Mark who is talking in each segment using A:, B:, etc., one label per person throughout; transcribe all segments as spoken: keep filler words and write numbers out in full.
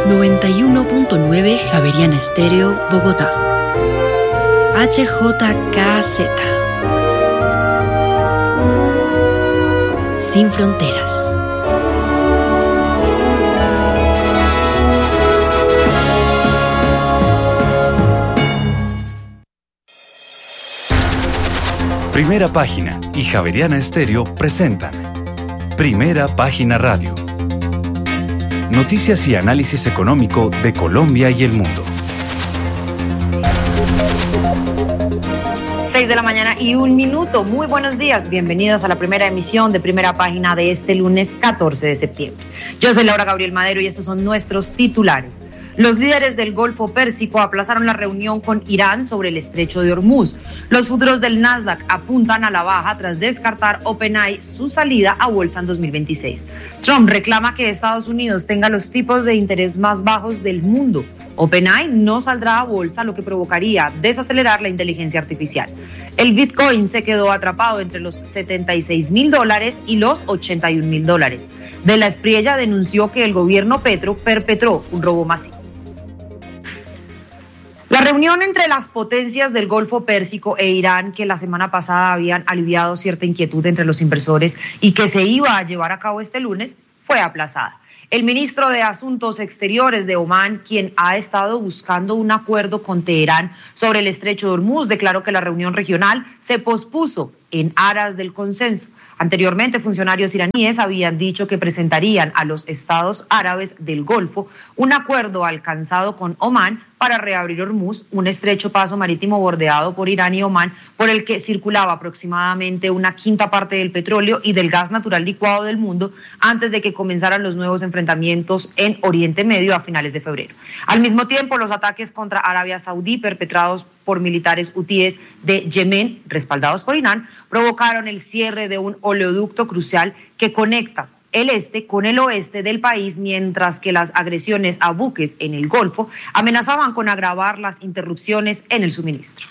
A: noventa y uno punto nueve Javeriana Estéreo, Bogotá. H J K Z. Sin fronteras.
B: Primera Página y Javeriana Estéreo presentan Primera Página Radio. Noticias y análisis económico de Colombia y el mundo.
C: seis de la mañana y un minuto. Muy buenos días. Bienvenidos a la primera emisión de Primera Página de este lunes catorce de septiembre. Yo soy Laura Gabriel Madero y estos son nuestros titulares. Los líderes del Golfo Pérsico aplazaron la reunión con Irán sobre el estrecho de Hormuz. Los futuros del Nasdaq apuntan a la baja tras descartar OpenAI su salida a bolsa en dos mil veintiséis. Trump reclama que Estados Unidos tenga los tipos de interés más bajos del mundo. OpenAI no saldrá a bolsa, lo que provocaría desacelerar la inteligencia artificial. El Bitcoin se quedó atrapado entre los setenta y seis mil dólares y los ochenta y un mil dólares. De la Espriella denunció que el gobierno Petro perpetró un robo masivo. La reunión entre las potencias del Golfo Pérsico e Irán, que la semana pasada habían aliviado cierta inquietud entre los inversores y que se iba a llevar a cabo este lunes, fue aplazada. El ministro de Asuntos Exteriores de Omán, quien ha estado buscando un acuerdo con Teherán sobre el estrecho de Hormuz, declaró que la reunión regional se pospuso en aras del consenso. Anteriormente, funcionarios iraníes habían dicho que presentarían a los estados árabes del Golfo un acuerdo alcanzado con Omán para reabrir Hormuz, un estrecho paso marítimo bordeado por Irán y Omán, por el que circulaba aproximadamente una quinta parte del petróleo y del gas natural licuado del mundo antes de que comenzaran los nuevos enfrentamientos en Oriente Medio a finales de febrero. Al mismo tiempo, los ataques contra Arabia Saudí perpetrados por militares hutíes de Yemen, respaldados por Irán, provocaron el cierre de un oleoducto crucial que conecta el este con el oeste del país, mientras que las agresiones a buques en el Golfo amenazaban con agravar las interrupciones en el suministro.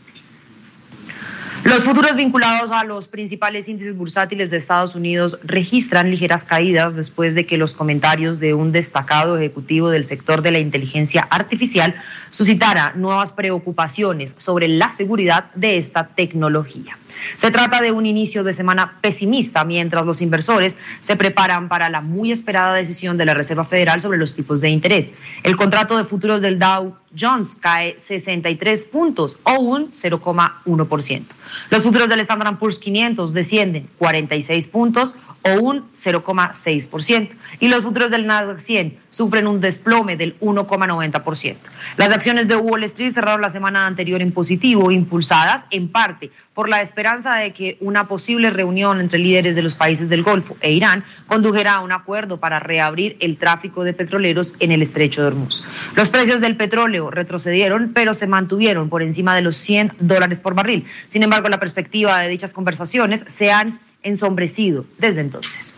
C: Los futuros vinculados a los principales índices bursátiles de Estados Unidos registran ligeras caídas después de que los comentarios de un destacado ejecutivo del sector de la inteligencia artificial suscitara nuevas preocupaciones sobre la seguridad de esta tecnología. Se trata de un inicio de semana pesimista mientras los inversores se preparan para la muy esperada decisión de la Reserva Federal sobre los tipos de interés. El contrato de futuros del Dow Jones cae sesenta y tres puntos o un cero coma uno por ciento. Los futuros del Standard and Poor's quinientos descienden cuarenta y seis puntos o un cero coma seis por ciento y los futuros del Nasdaq cien sufren un desplome del uno coma noventa por ciento. Las acciones de Wall Street cerraron la semana anterior en positivo, impulsadas en parte por la esperanza de que una posible reunión entre líderes de los países del Golfo e Irán condujera a un acuerdo para reabrir el tráfico de petroleros en el estrecho de Hormuz. Los precios del petróleo retrocedieron, pero se mantuvieron por encima de los cien dólares por barril. Sin embargo, la perspectiva de dichas conversaciones se han ensombrecido desde entonces.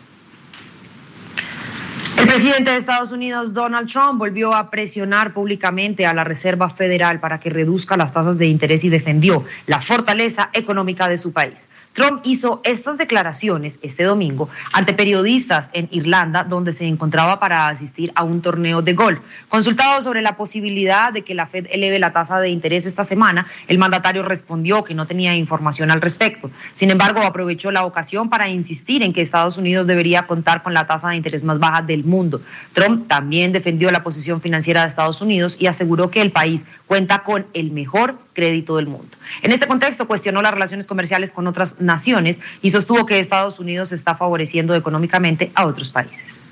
C: El presidente de Estados Unidos, Donald Trump, volvió a presionar públicamente a la Reserva Federal para que reduzca las tasas de interés y defendió la fortaleza económica de su país. Trump hizo estas declaraciones este domingo ante periodistas en Irlanda, donde se encontraba para asistir a un torneo de golf. Consultado sobre la posibilidad de que la Fed eleve la tasa de interés esta semana, el mandatario respondió que no tenía información al respecto. Sin embargo, aprovechó la ocasión para insistir en que Estados Unidos debería contar con la tasa de interés más baja del mundo. Trump también defendió la posición financiera de Estados Unidos y aseguró que el país cuenta con el mejor crédito del mundo. En este contexto, cuestionó las relaciones comerciales con otras naciones y sostuvo que Estados Unidos está favoreciendo económicamente a otros países.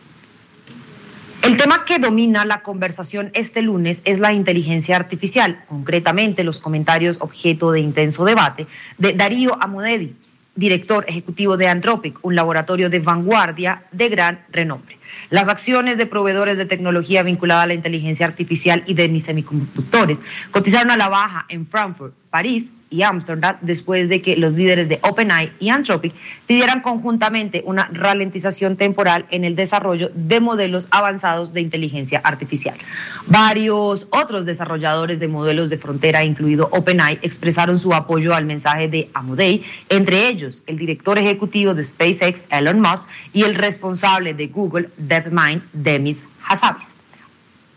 C: El tema que domina la conversación este lunes es la inteligencia artificial, concretamente los comentarios objeto de intenso debate de Darío Amodei, director ejecutivo de Anthropic, un laboratorio de vanguardia de gran renombre. Las acciones de proveedores de tecnología vinculada a la inteligencia artificial y de semiconductores cotizaron a la baja en Frankfurt, París y Ámsterdam después de que los líderes de OpenAI y Anthropic pidieran conjuntamente una ralentización temporal en el desarrollo de modelos avanzados de inteligencia artificial. Varios otros desarrolladores de modelos de frontera, incluido OpenAI, expresaron su apoyo al mensaje de Amodei, entre ellos el director ejecutivo de SpaceX, Elon Musk, y el responsable de Google, DeepMind, Demis Hassabis.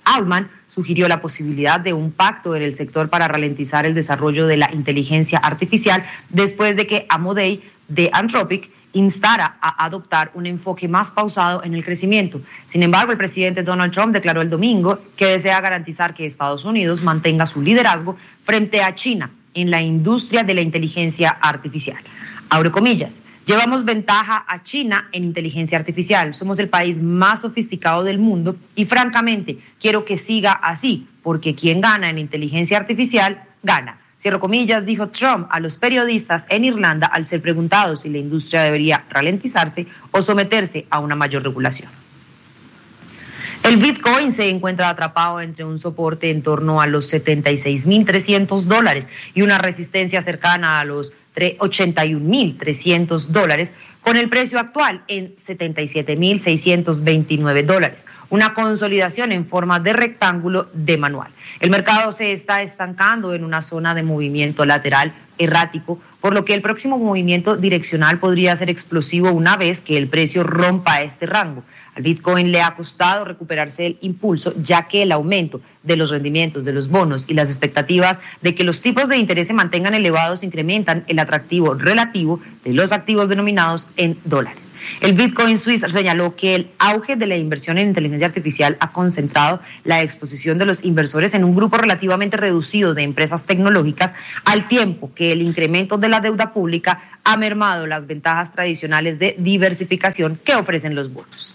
C: Altman sugirió la posibilidad de un pacto en el sector para ralentizar el desarrollo de la inteligencia artificial después de que Amodei de Anthropic instara a adoptar un enfoque más pausado en el crecimiento. Sin embargo, el presidente Donald Trump declaró el domingo que desea garantizar que Estados Unidos mantenga su liderazgo frente a China en la industria de la inteligencia artificial. Abro comillas. Llevamos ventaja a China en inteligencia artificial. Somos el país más sofisticado del mundo y francamente quiero que siga así, porque quien gana en inteligencia artificial, gana. Cierro comillas, dijo Trump a los periodistas en Irlanda al ser preguntado si la industria debería ralentizarse o someterse a una mayor regulación. El Bitcoin se encuentra atrapado entre un soporte en torno a los setenta y seis mil trescientos dólares y una resistencia cercana a los ochenta y un mil trescientos dólares, con el precio actual en setenta y siete mil seiscientos veintinueve dólares, una consolidación en forma de rectángulo de manual. El mercado se está estancando en una zona de movimiento lateral errático, por lo que el próximo movimiento direccional podría ser explosivo una vez que el precio rompa este rango. Al Bitcoin le ha costado recuperarse el impulso, ya que el aumento de los rendimientos de los bonos y las expectativas de que los tipos de interés se mantengan elevados incrementan el atractivo relativo de los activos denominados en dólares. El Bitcoin Suisse señaló que el auge de la inversión en inteligencia artificial ha concentrado la exposición de los inversores en un grupo relativamente reducido de empresas tecnológicas, al tiempo que el incremento de la deuda pública ha mermado las ventajas tradicionales de diversificación que ofrecen los bonos.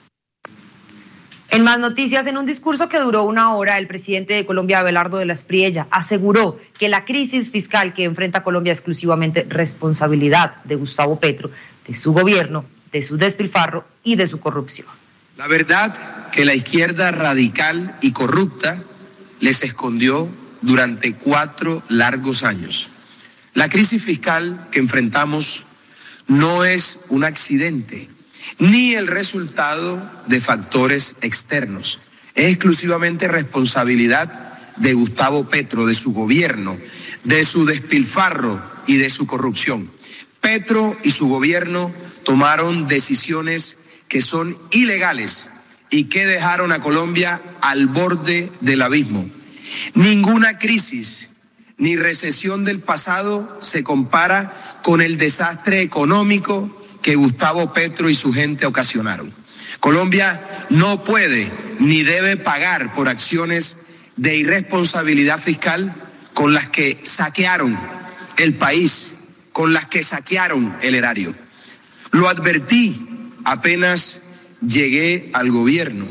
C: En más noticias, en un discurso que duró una hora, el presidente de Colombia, Abelardo de la Espriella, aseguró que la crisis fiscal que enfrenta Colombia es exclusivamente responsabilidad de Gustavo Petro, de su gobierno, de su despilfarro y de su corrupción.
D: La verdad que la izquierda radical y corrupta les escondió durante cuatro largos años. La crisis fiscal que enfrentamos no es un accidente, ni el resultado de factores externos. Es exclusivamente responsabilidad de Gustavo Petro, de su gobierno, de su despilfarro y de su corrupción. Petro y su gobierno tomaron decisiones que son ilegales y que dejaron a Colombia al borde del abismo. Ninguna crisis ni recesión del pasado se compara con el desastre económico que Gustavo Petro y su gente ocasionaron. Colombia no puede ni debe pagar por acciones de irresponsabilidad fiscal con las que saquearon el país, con las que saquearon el erario. Lo advertí apenas llegué al gobierno.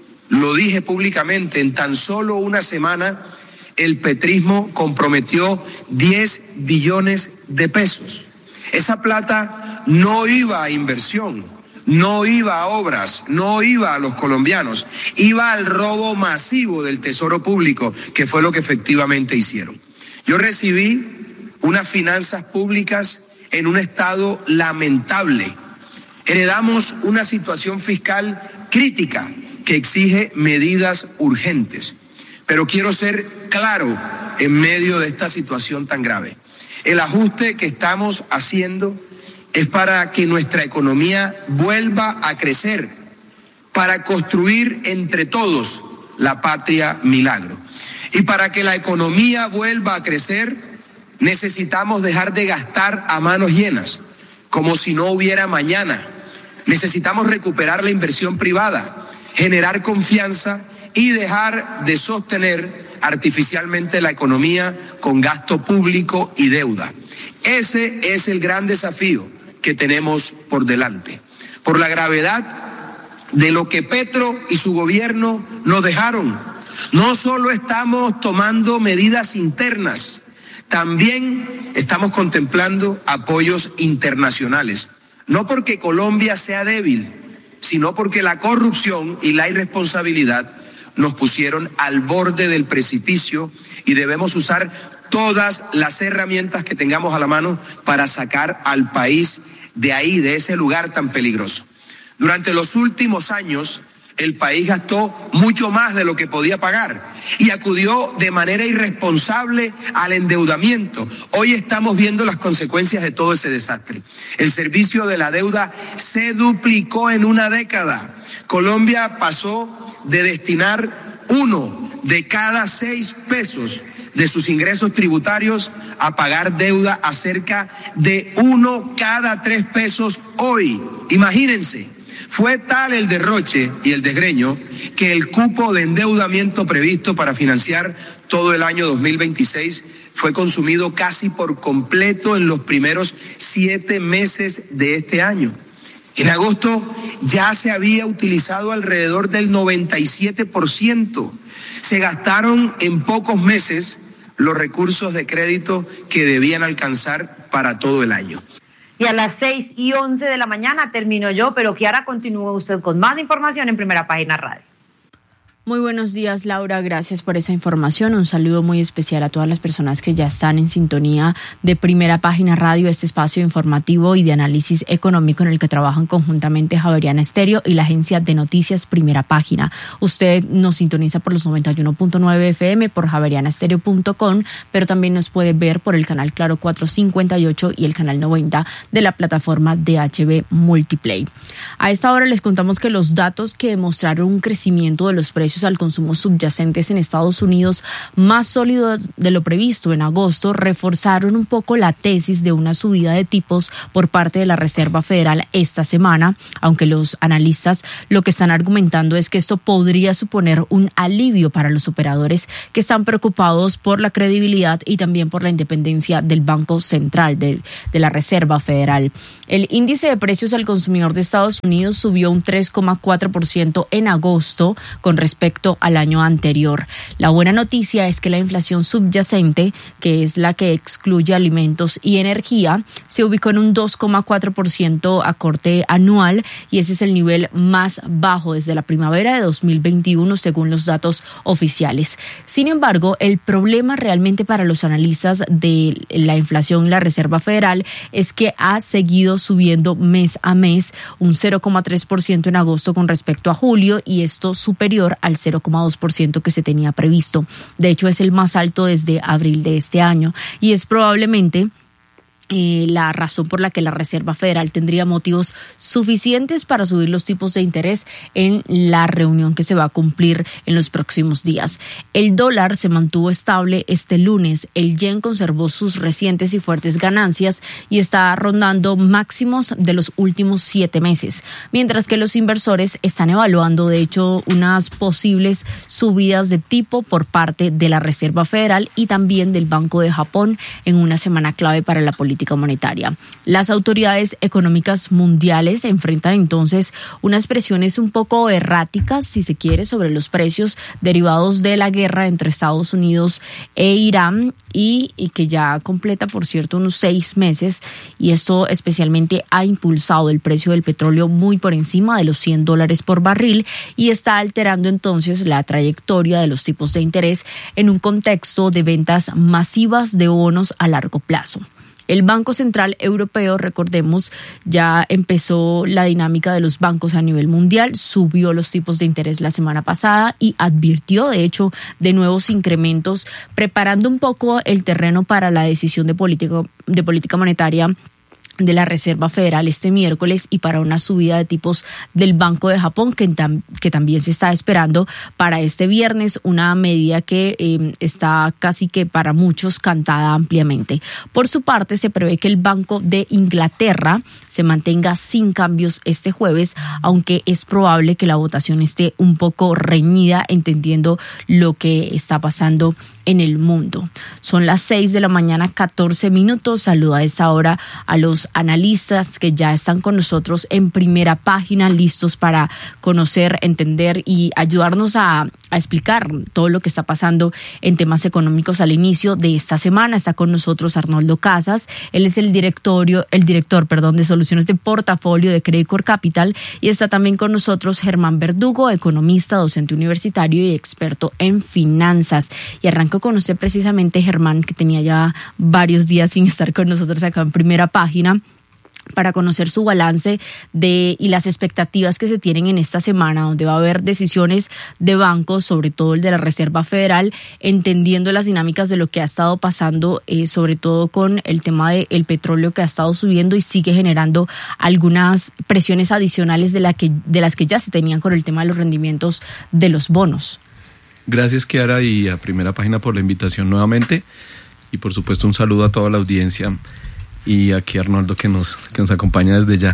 D: Lo dije públicamente, en tan solo una semana el petrismo comprometió diez billones de pesos. Esa plata no iba a inversión, no iba a obras, no iba a los colombianos, iba al robo masivo del tesoro público, que fue lo que efectivamente hicieron. Yo recibí unas finanzas públicas en un estado lamentable. Heredamos una situación fiscal crítica que exige medidas urgentes. Pero quiero ser claro en medio de esta situación tan grave. El ajuste que estamos haciendo es para que nuestra economía vuelva a crecer, para construir entre todos la patria milagro. Y para que la economía vuelva a crecer, necesitamos dejar de gastar a manos llenas, como si no hubiera mañana. Necesitamos recuperar la inversión privada, generar confianza y dejar de sostener artificialmente la economía con gasto público y deuda. Ese es el gran desafío que tenemos por delante. Por la gravedad de lo que Petro y su gobierno nos dejaron, no solo estamos tomando medidas internas, también estamos contemplando apoyos internacionales. No porque Colombia sea débil, sino porque la corrupción y la irresponsabilidad nos pusieron al borde del precipicio y debemos usar todas las herramientas que tengamos a la mano para sacar al país de ahí, de ese lugar tan peligroso. Durante los últimos años, el país gastó mucho más de lo que podía pagar y acudió de manera irresponsable al endeudamiento. Hoy estamos viendo las consecuencias de todo ese desastre. El servicio de la deuda se duplicó en una década. Colombia pasó de destinar uno de cada seis pesos de sus ingresos tributarios a pagar deuda a cerca de uno cada tres pesos hoy. Imagínense, fue tal el derroche y el desgreño que el cupo de endeudamiento previsto para financiar todo el año dos mil veintiséis fue consumido casi por completo en los primeros siete meses de este año. En agosto ya se había utilizado alrededor del noventa y siete por ciento. Se gastaron en pocos meses los recursos de crédito que debían alcanzar para todo el año.
C: Y a las seis y once de la mañana termino yo, pero Kiara, continúe usted con más información en Primera Página Radio.
E: Muy buenos días, Laura. Gracias por esa información. Un saludo muy especial a todas las personas que ya están en sintonía de Primera Página Radio, este espacio informativo y de análisis económico en el que trabajan conjuntamente Javeriana Estéreo y la agencia de noticias Primera Página. Usted nos sintoniza por los noventa y uno punto nueve F M, por javeriana estéreo punto com, pero también nos puede ver por el canal Claro cuatrocientos cincuenta y ocho y el canal noventa de la plataforma D H B Multiplay. A esta hora les contamos que los datos que mostraron un crecimiento de los precios al consumo subyacentes en Estados Unidos más sólido de lo previsto en agosto reforzaron un poco la tesis de una subida de tipos por parte de la Reserva Federal esta semana, aunque los analistas lo que están argumentando es que esto podría suponer un alivio para los operadores que están preocupados por la credibilidad y también por la independencia del Banco Central, de, de la Reserva Federal. El índice de precios al consumidor de Estados Unidos subió un tres coma cuatro por ciento en agosto con respecto respecto al año anterior. La buena noticia es que la inflación subyacente, que es la que excluye alimentos y energía, se ubicó en un dos coma cuatro por ciento a corte anual y ese es el nivel más bajo desde la primavera de dos mil veintiuno según los datos oficiales. Sin embargo, el problema realmente para los analistas de la inflación en la Reserva Federal es que ha seguido subiendo mes a mes un cero coma tres por ciento en agosto con respecto a julio y esto superior al cero coma dos por ciento que se tenía previsto. De hecho, es el más alto desde abril de este año y es probablemente Eh, la razón por la que la Reserva Federal tendría motivos suficientes para subir los tipos de interés en la reunión que se va a cumplir en los próximos días. El dólar se mantuvo estable este lunes, el yen conservó sus recientes y fuertes ganancias y está rondando máximos de los últimos siete meses, mientras que los inversores están evaluando de hecho unas posibles subidas de tipo por parte de la Reserva Federal y también del Banco de Japón en una semana clave para la política monetaria. Las autoridades económicas mundiales enfrentan entonces unas presiones un poco erráticas, si se quiere, sobre los precios derivados de la guerra entre Estados Unidos e Irán y, y que ya completa, por cierto, unos seis meses y esto especialmente ha impulsado el precio del petróleo muy por encima de los cien dólares por barril y está alterando entonces la trayectoria de los tipos de interés en un contexto de ventas masivas de bonos a largo plazo. El Banco Central Europeo, recordemos, ya empezó la dinámica de los bancos a nivel mundial, subió los tipos de interés la semana pasada y advirtió, de hecho, de nuevos incrementos, preparando un poco el terreno para la decisión de política, de política monetaria de la Reserva Federal este miércoles y para una subida de tipos del Banco de Japón que, tam, que también se está esperando para este viernes, una medida que eh, está casi que para muchos cantada ampliamente. Por su parte, se prevé que el Banco de Inglaterra se mantenga sin cambios este jueves, aunque es probable que la votación esté un poco reñida, entendiendo lo que está pasando en el mundo. Son las seis de la mañana, catorce minutos. Saludo a esta hora a los analistas que ya están con nosotros en Primera Página, listos para conocer, entender y ayudarnos a, a explicar todo lo que está pasando en temas económicos al inicio de esta semana. Está con nosotros Arnoldo Casas, él es el directorio, el director, perdón, de soluciones de portafolio de Credit Corp Capital y está también con nosotros Germán Verdugo, economista, docente universitario y experto en finanzas. Y arranco con usted precisamente, Germán, que tenía ya varios días sin estar con nosotros acá en Primera Página, para conocer su balance de y las expectativas que se tienen en esta semana, donde va a haber decisiones de bancos, sobre todo el de la Reserva Federal, entendiendo las dinámicas de lo que ha estado pasando, eh, sobre todo con el tema del petróleo que ha estado subiendo y sigue generando algunas presiones adicionales de, la que, de las que ya se tenían con el tema de los rendimientos de los bonos.
F: Gracias, Kiara, y a Primera Página por la invitación nuevamente. Y por supuesto un saludo a toda la audiencia y aquí a Arnoldo que nos, que nos acompaña desde ya.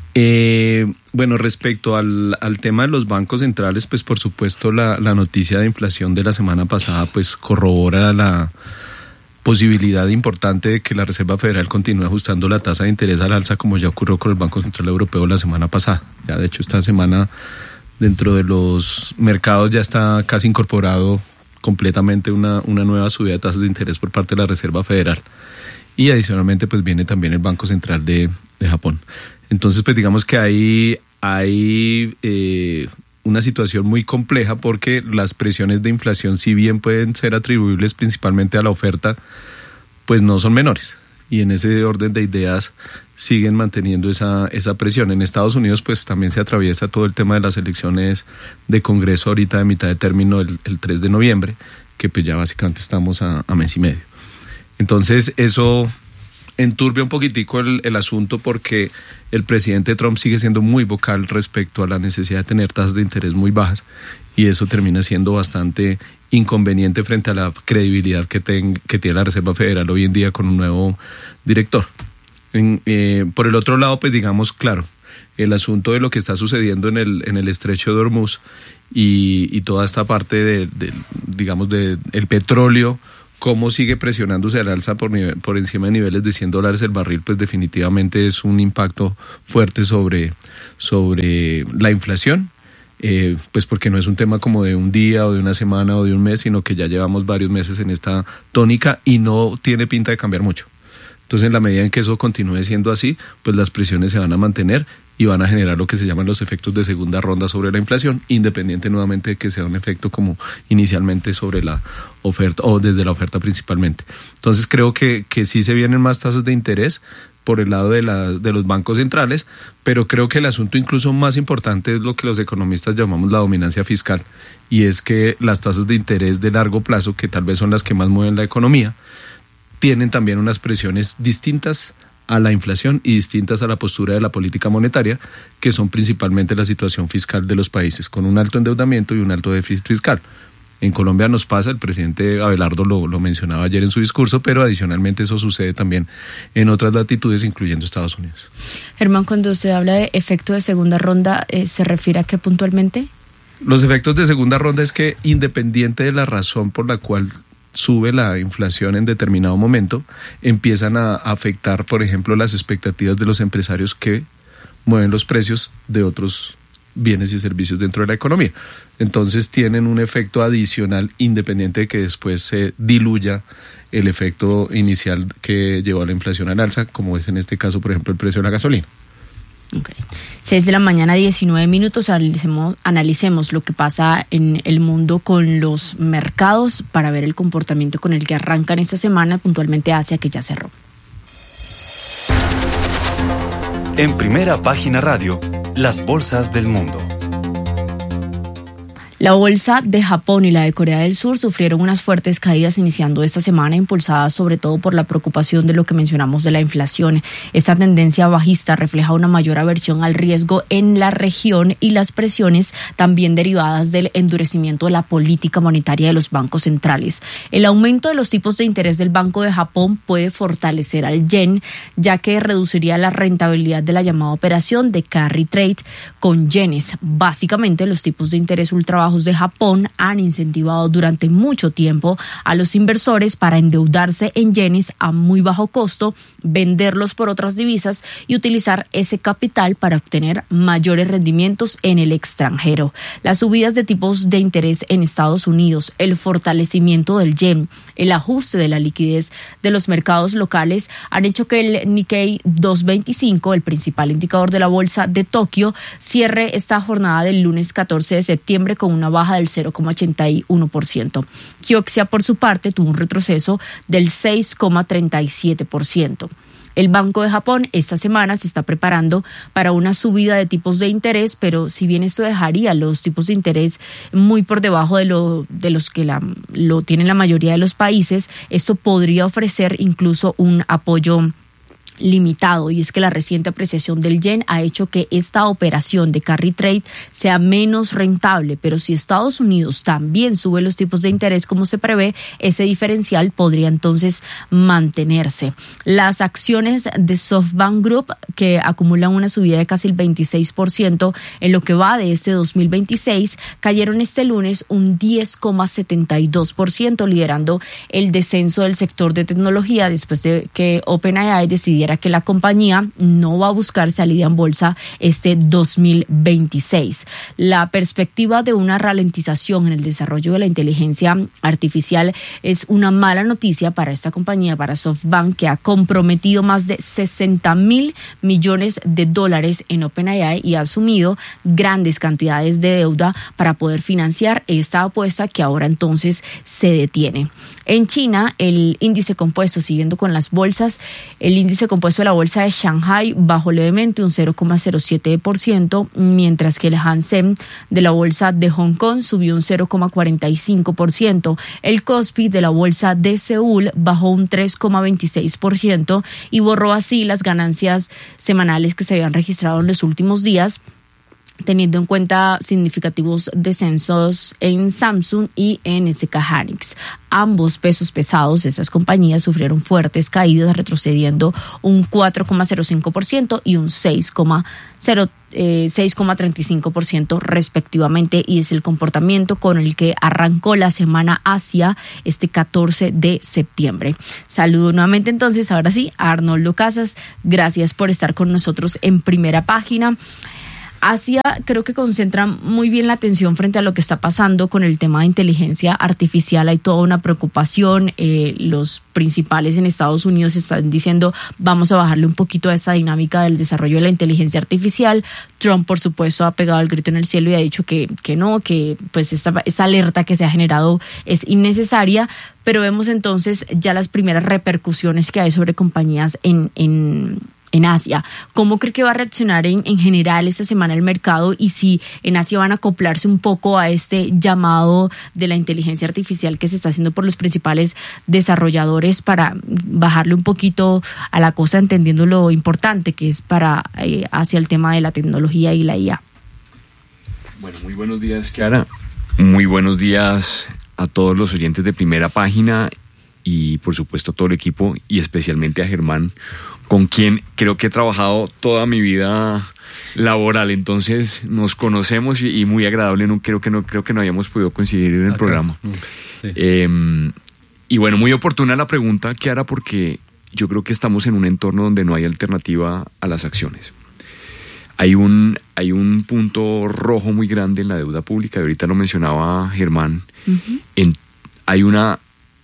F: Eh, bueno, respecto al, al tema de los bancos centrales, pues por supuesto la, la noticia de inflación de la semana pasada pues corrobora la posibilidad importante de que la Reserva Federal continúe ajustando la tasa de interés al alza, como ya ocurrió con el Banco Central Europeo la semana pasada. Ya de hecho esta semana dentro de los mercados ya está casi incorporado completamente una, una nueva subida de tasas de interés por parte de la Reserva Federal. Y adicionalmente pues viene también el Banco Central de, de Japón. Entonces pues digamos que hay, hay eh, una situación muy compleja porque las presiones de inflación, si bien pueden ser atribuibles principalmente a la oferta, pues no son menores. Y en ese orden de ideas siguen manteniendo esa, esa presión. En Estados Unidos pues también se atraviesa todo el tema de las elecciones de Congreso ahorita de mitad de término el, el tres de noviembre, que pues ya básicamente estamos a, a mes y medio. Entonces eso enturbia un poquitico el, el asunto porque el presidente Trump sigue siendo muy vocal respecto a la necesidad de tener tasas de interés muy bajas y eso termina siendo bastante inconveniente frente a la credibilidad que, ten, que tiene la Reserva Federal hoy en día con un nuevo director. En, eh, por el otro lado, pues digamos, claro, el asunto de lo que está sucediendo en el, en el estrecho de Hormuz y, y toda esta parte de, de digamos, de el petróleo, cómo sigue presionándose al alza por, nivel, por encima de niveles de cien dólares el barril, pues definitivamente es un impacto fuerte sobre, sobre la inflación, eh, pues porque no es un tema como de un día o de una semana o de un mes, sino que ya llevamos varios meses en esta tónica y no tiene pinta de cambiar mucho. Entonces, en la medida en que eso continúe siendo así, pues las presiones se van a mantener y van a generar lo que se llaman los efectos de segunda ronda sobre la inflación, independiente nuevamente de que sea un efecto como inicialmente sobre la oferta o desde la oferta principalmente. Entonces, creo que, que sí se vienen más tasas de interés por el lado de, la, de los bancos centrales, pero creo que el asunto incluso más importante es lo que los economistas llamamos la dominancia fiscal, y es que las tasas de interés de largo plazo, que tal vez son las que más mueven la economía, tienen también unas presiones distintas a la inflación y distintas a la postura de la política monetaria, que son principalmente la situación fiscal de los países, con un alto endeudamiento y un alto déficit fiscal. En Colombia nos pasa, el presidente Abelardo lo, lo mencionaba ayer en su discurso, pero adicionalmente eso sucede también en otras latitudes, incluyendo Estados Unidos.
E: Germán, cuando usted habla de efecto de segunda ronda, eh, ¿se refiere a qué puntualmente?
F: Los efectos de segunda ronda es que, independiente de la razón por la cual sube la inflación en determinado momento, empiezan a afectar, por ejemplo, las expectativas de los empresarios que mueven los precios de otros bienes y servicios dentro de la economía. Entonces tienen un efecto adicional independiente de que después se diluya el efecto inicial que llevó a la inflación al alza, como es en este caso, por ejemplo, el precio de la gasolina.
E: Okay. seis de la mañana, diecinueve minutos, analicemos, analicemos lo que pasa en el mundo con los mercados para ver el comportamiento con el que arrancan esta semana, puntualmente Asia, que ya cerró.
B: En Primera Página Radio, las bolsas del mundo.
E: La bolsa de Japón y la de Corea del Sur sufrieron unas fuertes caídas iniciando esta semana, impulsadas sobre todo por la preocupación de lo que mencionamos de la inflación. Esta tendencia bajista refleja una mayor aversión al riesgo en la región y las presiones también derivadas del endurecimiento de la política monetaria de los bancos centrales. El aumento de los tipos de interés del Banco de Japón puede fortalecer al yen, ya que reduciría la rentabilidad de la llamada operación de carry trade con yenes. Básicamente, los tipos de interés ultra bajos de Japón han incentivado durante mucho tiempo a los inversores para endeudarse en yenes a muy bajo costo, venderlos por otras divisas y utilizar ese capital para obtener mayores rendimientos en el extranjero. Las subidas de tipos de interés en Estados Unidos, el fortalecimiento del yen, el ajuste de la liquidez de los mercados locales han hecho que el Nikkei doscientos veinticinco, el principal indicador de la bolsa de Tokio, cierre esta jornada del lunes catorce de septiembre con una baja del cero coma ochenta y uno por ciento. Kioxia, por su parte, tuvo un retroceso del seis coma treinta y siete por ciento. El Banco de Japón esta semana se está preparando para una subida de tipos de interés, pero si bien esto dejaría los tipos de interés muy por debajo de, lo, de los que la, lo tienen la mayoría de los países, esto podría ofrecer incluso un apoyo limitado, y es que la reciente apreciación del yen ha hecho que esta operación de carry trade sea menos rentable, pero si Estados Unidos también sube los tipos de interés como se prevé, ese diferencial podría entonces mantenerse. Las acciones de SoftBank Group, que acumulan una subida de casi el veintiséis por ciento en lo que va de este dos mil veintiséis, cayeron este lunes un diez coma setenta y dos por ciento, liderando el descenso del sector de tecnología después de que OpenAI decidiera que la compañía no va a buscar salida en bolsa este dos mil veintiséis. La perspectiva de una ralentización en el desarrollo de la inteligencia artificial es una mala noticia para esta compañía, para SoftBank, que ha comprometido más de sesenta mil millones de dólares en OpenAI y ha asumido grandes cantidades de deuda para poder financiar esta apuesta que ahora entonces se detiene. En China, el índice compuesto, siguiendo con las bolsas, el índice compuesto de la bolsa de Shanghai bajó levemente un cero coma cero siete por ciento, mientras que el Hang Seng de la bolsa de Hong Kong subió un cero coma cuarenta y cinco por ciento. El Kospi de la bolsa de Seúl bajó un tres coma veintiséis por ciento y borró así las ganancias semanales que se habían registrado en los últimos días, teniendo en cuenta significativos descensos en Samsung y en S K Hynix. Ambos pesos pesados de esas compañías sufrieron fuertes caídas, retrocediendo un cuatro coma cero cinco por ciento y un seis coma treinta y cinco por ciento respectivamente, y es el comportamiento con el que arrancó la semana Asia este catorce de septiembre. Saludo nuevamente entonces, ahora sí, a Arnoldo Casas. Gracias por estar con nosotros en Primera Página. Asia creo que concentra muy bien la atención frente a lo que está pasando con el tema de inteligencia artificial. Hay toda una preocupación. Eh, los principales en Estados Unidos están diciendo vamos a bajarle un poquito a esa dinámica del desarrollo de la inteligencia artificial. Trump, por supuesto, ha pegado el grito en el cielo y ha dicho que, que no, que pues esa, esa alerta que se ha generado es innecesaria. Pero vemos entonces ya las primeras repercusiones que hay sobre compañías en, en en Asia. ¿Cómo cree que va a reaccionar en, en general esta semana el mercado, y si en Asia van a acoplarse un poco a este llamado de la inteligencia artificial que se está haciendo por los principales desarrolladores para bajarle un poquito a la cosa, entendiendo lo importante que es para eh, hacia el tema de la tecnología y la I A?
G: Bueno, muy buenos días, Kiara. Muy buenos días a todos los oyentes de Primera Página y por supuesto a todo el equipo, y especialmente a Germán, con quien creo que he trabajado toda mi vida laboral. Entonces nos conocemos y, y muy agradable. No creo que no creo que no hayamos podido coincidir en el Acá. programa. Sí. Eh, y bueno, muy oportuna la pregunta, Kiara, porque yo creo que estamos en un entorno donde no hay alternativa a las acciones. Hay un hay un punto rojo muy grande en la deuda pública, y ahorita lo mencionaba Germán. Uh-huh. En, hay una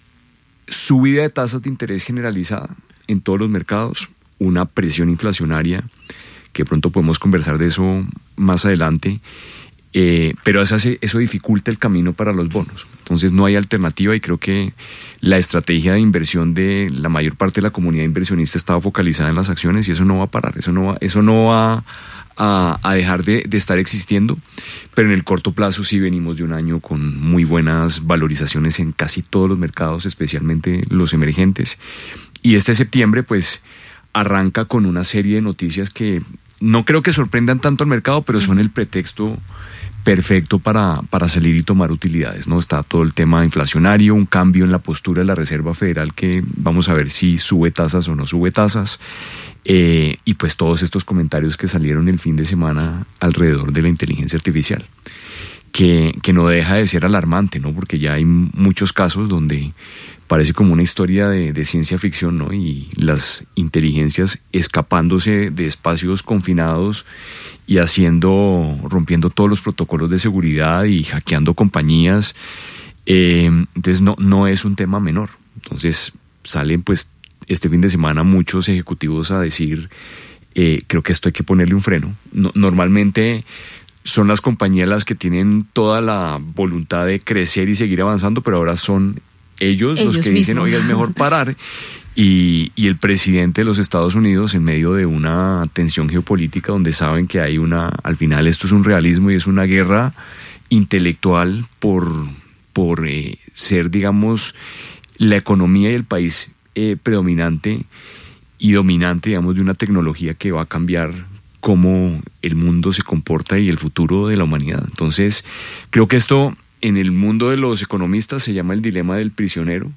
G: subida de tasas de interés generalizada en todos los mercados, una presión inflacionaria, que pronto podemos conversar de eso más adelante, eh, pero eso, hace, eso dificulta el camino para los bonos. Entonces no hay alternativa, y creo que la estrategia de inversión de la mayor parte de la comunidad inversionista estaba focalizada en las acciones, y eso no va a parar, eso no va, eso no va a, a dejar de, de estar existiendo, pero en el corto plazo sí venimos de un año con muy buenas valorizaciones en casi todos los mercados, especialmente los emergentes. Y este septiembre pues arranca con una serie de noticias que no creo que sorprendan tanto al mercado, pero son el pretexto perfecto para, para salir y tomar utilidades, ¿no? Está todo el tema inflacionario, un cambio en la postura de la Reserva Federal, que vamos a ver si sube tasas o no sube tasas, eh, y pues todos estos comentarios que salieron el fin de semana alrededor de la inteligencia artificial, que, que no deja de ser alarmante, ¿no? Porque ya hay muchos casos donde parece como una historia de, de ciencia ficción, ¿no? Y las inteligencias escapándose de espacios confinados y haciendo, rompiendo todos los protocolos de seguridad y hackeando compañías. Eh, entonces no, no es un tema menor. Entonces salen pues este fin de semana muchos ejecutivos a decir, eh, creo que esto hay que ponerle un freno. No, normalmente son las compañías las que tienen toda la voluntad de crecer y seguir avanzando, pero ahora son ellos, ellos los que mismos dicen, oiga, es mejor parar. Y, y el presidente de los Estados Unidos, en medio de una tensión geopolítica donde saben que hay una, al final esto es un realismo y es una guerra intelectual por, por eh, ser, digamos, la economía y el país eh, predominante, y dominante, digamos, de una tecnología que va a cambiar cómo el mundo se comporta y el futuro de la humanidad. Entonces, creo que esto en el mundo de los economistas se llama el dilema del prisionero,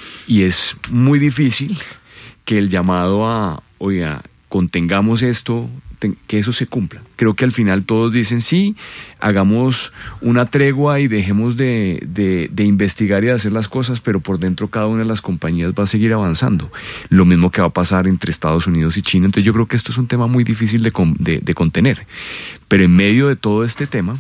G: y es muy difícil que el llamado a, oiga, contengamos esto, que eso se cumpla. Creo que al final todos dicen sí, hagamos una tregua y dejemos de, de, de investigar y de hacer las cosas, pero por dentro cada una de las compañías va a seguir avanzando. Lo mismo que va a pasar entre Estados Unidos y China. Entonces yo creo que esto es un tema muy difícil de, de, de contener. Pero en medio de todo este tema,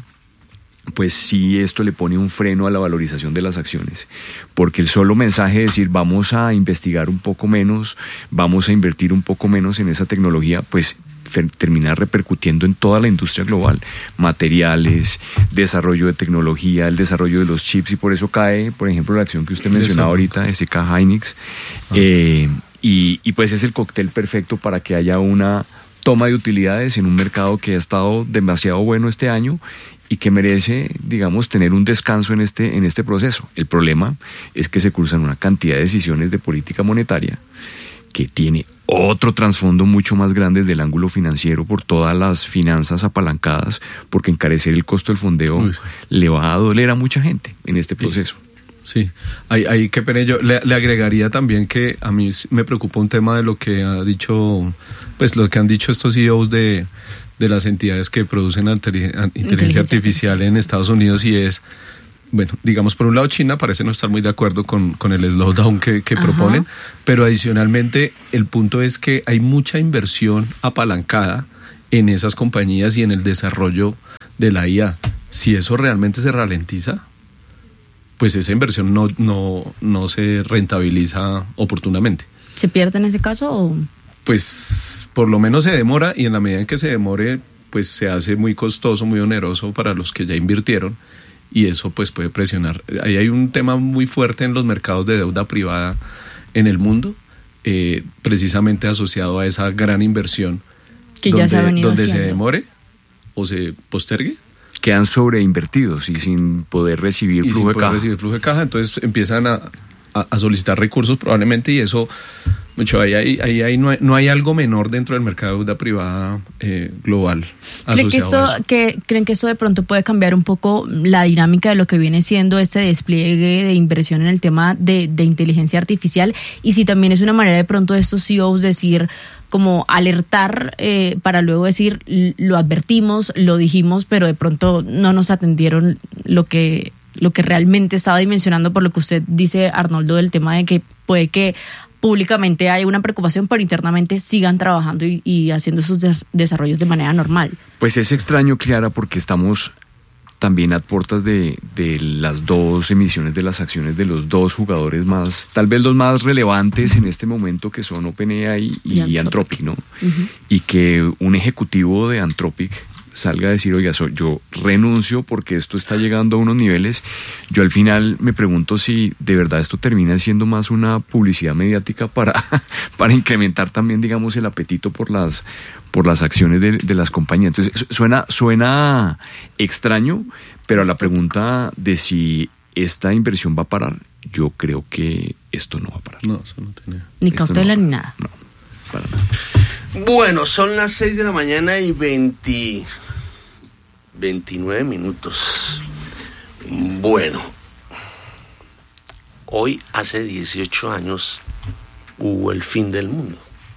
G: pues sí, esto le pone un freno a la valorización de las acciones, porque el solo mensaje de decir vamos a investigar un poco menos, vamos a invertir un poco menos en esa tecnología, pues terminar repercutiendo en toda la industria global, materiales, desarrollo de tecnología, el desarrollo de los chips, y por eso cae, por ejemplo, la acción que usted mencionaba ahorita, S K Hynix, ah. eh, y, y pues es el cóctel perfecto para que haya una toma de utilidades en un mercado que ha estado demasiado bueno este año y que merece, digamos, tener un descanso en este, en este proceso. El problema es que se cruzan una cantidad de decisiones de política monetaria que tiene otro trasfondo mucho más grande desde el ángulo financiero por todas las finanzas apalancadas, porque encarecer el costo del fondeo Uy, sí. le va a doler a mucha gente en este proceso.
F: Sí, ahí, ahí qué pena, yo le, le agregaría también que a mí me preocupa un tema de lo que ha dicho, pues lo que han dicho estos C E Os de, de las entidades que producen inteligencia, inteligencia artificial en Estados Unidos, y es, bueno, digamos, por un lado China parece no estar muy de acuerdo con, con el slowdown que, que proponen, pero adicionalmente el punto es que hay mucha inversión apalancada en esas compañías y en el desarrollo de la I A. Si eso realmente se ralentiza, pues esa inversión no, no, no se rentabiliza oportunamente.
E: ¿Se pierde en ese caso o...?
F: Pues por lo menos se demora, y en la medida en que se demore, pues se hace muy costoso, muy oneroso para los que ya invirtieron, y eso pues puede presionar. Ahí hay un tema muy fuerte en los mercados de deuda privada en el mundo, eh, precisamente asociado a esa gran inversión
E: que
F: donde,
E: ya se ha venido
F: donde
E: haciendo.
F: se demore o se postergue.
G: Quedan sobreinvertidos y sin poder recibir
F: y
G: flujo
F: sin
G: de
F: poder
G: caja.
F: recibir flujo de caja, entonces empiezan a, a, a solicitar recursos probablemente, y eso, mucho ahí, ahí, ahí, ahí no, hay, no hay algo menor dentro del mercado de deuda privada eh, global.
E: ¿Creen que, esto, que, ¿Creen que esto de pronto puede cambiar un poco la dinámica de lo que viene siendo este despliegue de inversión en el tema de, de inteligencia artificial? Y si también es una manera de pronto de estos C E Os decir, como alertar eh, para luego decir, lo advertimos, lo dijimos, pero de pronto no nos atendieron lo que, lo que realmente estaba dimensionando, por lo que usted dice, Arnoldo, del tema de que puede que públicamente haya una preocupación, pero internamente sigan trabajando y, y haciendo sus des- desarrollos de manera normal.
G: Pues es extraño, Clara, porque estamos también a puertas de, de las dos emisiones de las acciones de los dos jugadores más, tal vez los más relevantes en este momento, que son OpenAI y, y Anthropic, ¿no? Uh-huh. Y que un ejecutivo de Anthropic salga a decir, oiga, soy, yo renuncio porque esto está llegando a unos niveles. Yo al final me pregunto si de verdad esto termina siendo más una publicidad mediática para, para incrementar también, digamos, el apetito por las por las acciones de, de las compañías. Entonces suena, suena extraño, pero a la pregunta de si esta inversión va a parar, yo creo que esto no va a parar.
F: No, eso no tiene.
E: Ni cautela no ni nada.
G: No, para nada.
H: Bueno, son las seis de la mañana y veinte, veintinueve minutos. Bueno, hoy hace dieciocho años hubo el fin del mundo.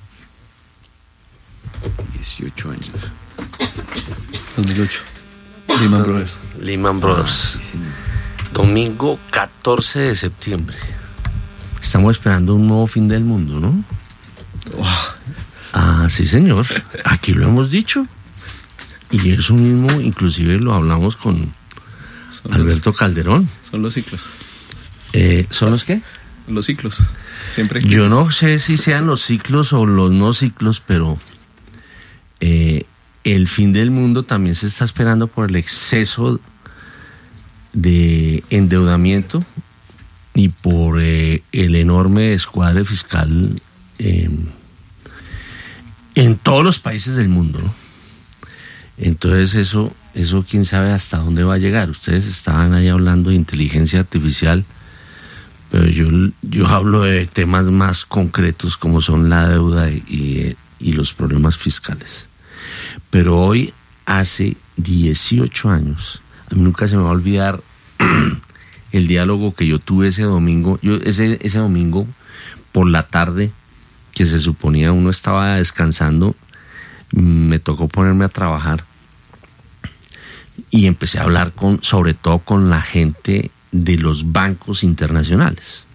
G: dieciocho años.
F: dos mil ocho. Lehman Brothers.
H: Lehman Brothers.
G: Ah, sí,
H: Domingo catorce de septiembre. Estamos esperando un nuevo fin del mundo, ¿no? Oh. Ah, sí, señor. Aquí lo hemos dicho. Y eso mismo, inclusive lo hablamos con son Alberto los, Calderón.
F: Son los ciclos.
H: Eh, ¿Son los qué?
F: Los ciclos. Siempre.
H: Yo no sé si sean los ciclos o los no ciclos, pero eh, el fin del mundo también se está esperando por el exceso de endeudamiento y por eh, el enorme descuadre fiscal eh, en todos los países del mundo, ¿no? Entonces eso, eso quién sabe hasta dónde va a llegar. Ustedes estaban ahí hablando de inteligencia artificial, Pero yo, yo hablo de temas más concretos como son la deuda y, y los problemas fiscales. Pero hoy, hace dieciocho años, a mí nunca se me va a olvidar el diálogo que yo tuve ese domingo. Yo ese, ese domingo por la tarde, que se suponía uno estaba descansando, me tocó ponerme a trabajar y empecé a hablar con, sobre todo con la gente de los bancos internacionales.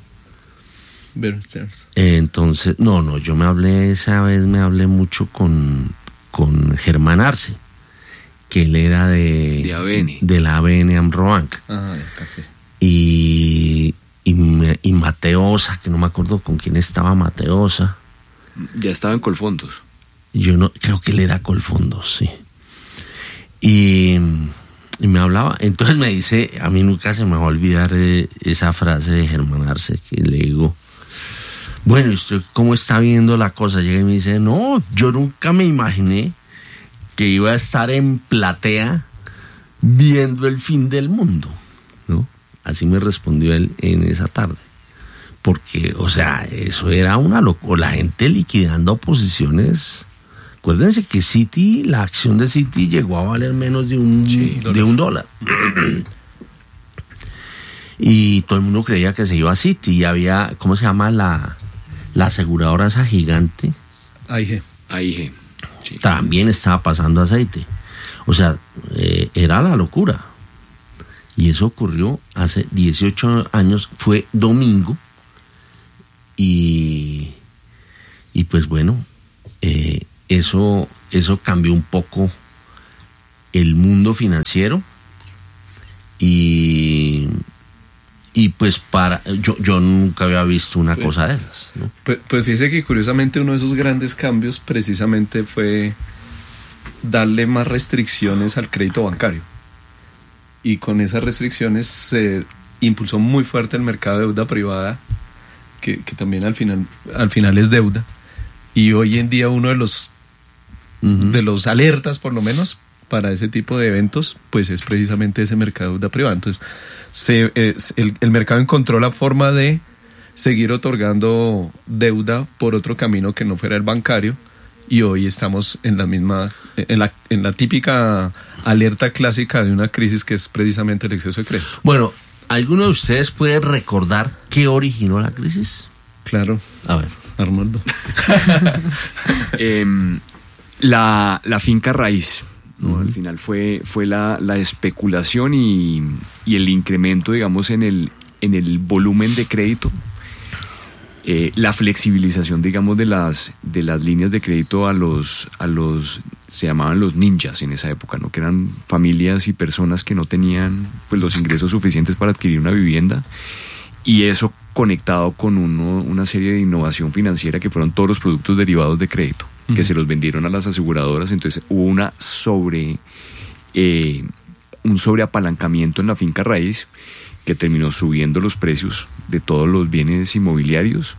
H: Entonces, no, no, yo me hablé, esa vez me hablé mucho con, con Germán Arce, que él era de,
G: de, A B N.
H: de la A B N Amrobank.
F: Ah, casi.
H: Y, y, y Mateosa, que no me acuerdo con quién estaba Mateosa.
G: Ya estaba en Colfondos.
H: Yo no, creo que él era Colfondos, sí. Y, y me hablaba, entonces me dice, a mí nunca se me va a olvidar eh, esa frase de Germán Arce, que le digo, bueno, ¿y usted cómo está viendo la cosa? Llega y me dice, no, yo nunca me imaginé que iba a estar en platea viendo el fin del mundo, ¿no? Así me respondió él en esa tarde. Porque, o sea, eso era una locura. La gente liquidando posiciones. Acuérdense que Citi, la acción de Citi llegó a valer menos de un, sí, de un dólar. Y todo el mundo creía que se iba a Citi. Y había, ¿cómo se llama la, la aseguradora esa gigante?
F: A I G.
G: A I G. Sí.
H: También estaba pasando aceite. O sea, eh, era la locura. Y eso ocurrió hace dieciocho años, fue domingo. Y, y pues bueno, eh, eso, eso cambió un poco el mundo financiero. Y, y pues para yo, yo nunca había visto una pues, cosa de esas, ¿no?
F: Pues, pues fíjese que curiosamente uno de esos grandes cambios precisamente fue darle más restricciones al crédito bancario. Y con esas restricciones se impulsó muy fuerte el mercado de deuda privada, que, que también al final, al final es deuda. Y hoy en día uno de los, uh-huh. de los alertas, por lo menos, para ese tipo de eventos, pues es precisamente ese mercado de deuda privada. Entonces, se, eh, el, el mercado encontró la forma de seguir otorgando deuda por otro camino que no fuera el bancario, y hoy estamos en la misma, en la, en la típica alerta clásica de una crisis que es precisamente el exceso de crédito.
H: Bueno, ¿alguno de ustedes puede recordar qué originó la crisis?
F: Claro.
H: A ver,
F: Arnoldo.
G: eh, la, la finca raíz, ¿no? Uh-huh. Al final fue, fue la, la especulación y, y el incremento, digamos, en el, en el volumen de crédito. Eh, la flexibilización, digamos, de las de las líneas de crédito a los a los se llamaban los ninjas en esa época, ¿no? Que eran familias y personas que no tenían pues los ingresos suficientes para adquirir una vivienda, y eso conectado con uno, una serie de innovación financiera que fueron todos los productos derivados de crédito, uh-huh. que se los vendieron a las aseguradoras. Entonces hubo una sobre eh, un sobreapalancamiento en la finca raíz, que terminó subiendo los precios de todos los bienes inmobiliarios.